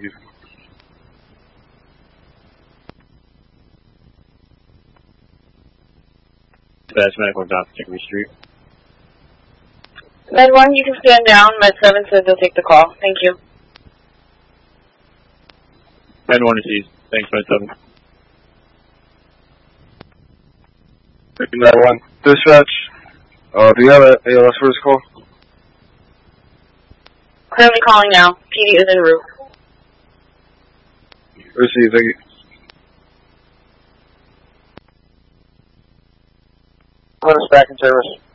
you. Dispatch medical dock, Hickory Street. Med 1, you can stand down. Med 7 says they'll take the call. Thank you. Med 1 received. Thanks, Med 7. Med 1. Dispatch, do you have an ALS for this call? Currently calling now. PD is en route. Received, thank you. Put us back in service.